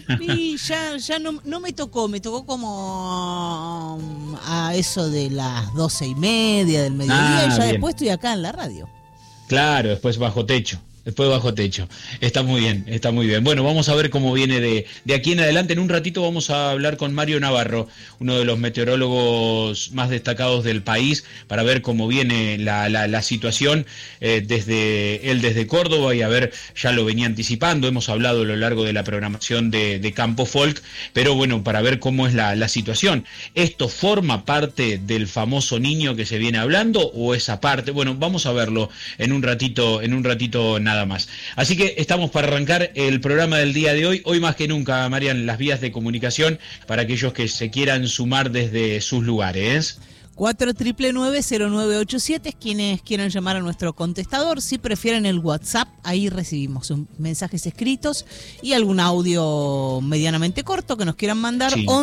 Y ya no me tocó, me tocó como a eso de las 12:30 del mediodía y Ah, ya bien. después estoy acá en la radio. Claro, después bajo techo. Después bajo techo. Está muy bien, está muy bien. Bueno, vamos a ver cómo viene de aquí en adelante. En un ratito vamos a hablar con Mario Navarro, uno de los meteorólogos más destacados del país, para ver cómo viene la situación desde Córdoba y a ver, ya lo venía anticipando, hemos hablado a lo largo de la programación de Campo Folk, pero bueno, para ver cómo es la situación. ¿Esto forma parte del famoso niño que se viene hablando o esa parte? Bueno, vamos a verlo en un ratito nada más. Así que estamos para arrancar el programa del día de hoy. Hoy más que nunca, Marian, las vías de comunicación para aquellos que se quieran sumar desde sus lugares. 4999-0987, quienes quieran llamar a nuestro contestador. Si prefieren el WhatsApp, ahí recibimos mensajes escritos y algún audio medianamente corto que nos quieran mandar. Sí.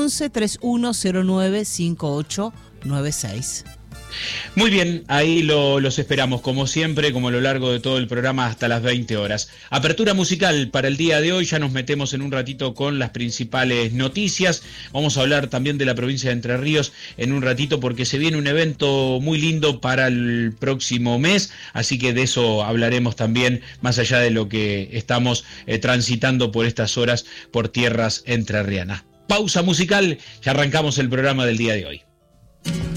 11-3109-5896. Muy bien, ahí los esperamos, como siempre, como a lo largo de todo el programa hasta las 20 horas. Apertura musical para el día de hoy, ya nos metemos en un ratito con las principales noticias. Vamos a hablar también de la provincia de Entre Ríos en un ratito porque se viene un evento muy lindo para el próximo mes, así que de eso hablaremos también, más allá de lo que estamos transitando por estas horas por tierras entrerrianas. Pausa musical y arrancamos el programa del día de hoy.